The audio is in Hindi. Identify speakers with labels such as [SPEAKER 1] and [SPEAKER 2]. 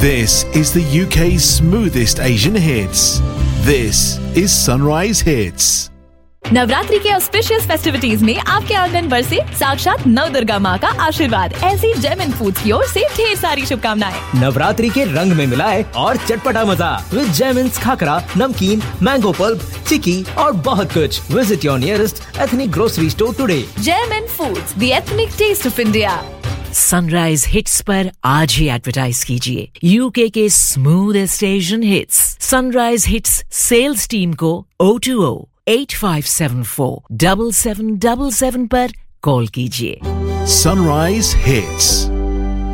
[SPEAKER 1] This is the UK's smoothest Asian hits. This is Sunrise Hits.
[SPEAKER 2] Navratri के ऑस्पिशियस फेस्टिविटीज में आपके आंगन पर से साक्षात नव दुर्गा माँ का आशीर्वाद। ऐसी जेम एंड फूड्स की ओर से ढेर सारी शुभकामनाएं।
[SPEAKER 3] नवरात्रि के रंग में मिलाए और चटपटा मजा विद जेमिन्स खाकरा, नमकीन, मैंगो पल्प, चिकी और बहुत कुछ। Visit your nearest ethnic grocery store today.
[SPEAKER 2] GeM and foods, the ethnic test of India.
[SPEAKER 4] Sunrise hits पर आज ही एडवर्टाइज कीजिए यूके के smoothest Asian hits. Sunrise hits sales team को 020-8574-7777 पर कॉल कीजिए।
[SPEAKER 1] Sunrise Hits.